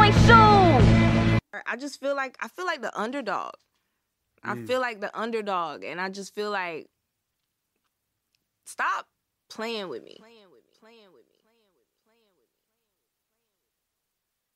my shoes. I feel like the underdog. I feel like the underdog, and I just feel like stop playing with me.